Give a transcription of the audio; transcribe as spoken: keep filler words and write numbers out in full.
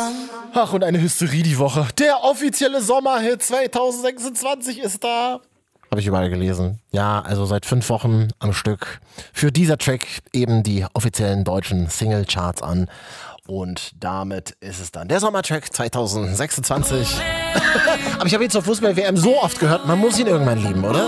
Ach, und eine Hysterie die Woche. Der offizielle Sommerhit zwanzig sechsundzwanzig ist da. Habe ich überall gelesen. Ja, also seit fünf Wochen am Stück führt dieser Track eben die offiziellen deutschen Singlecharts an. Und damit ist es dann der Sommertrack zwanzig sechsundzwanzig. Aber ich habe ihn zur Fußball-W M so oft gehört, man muss ihn irgendwann lieben, oder?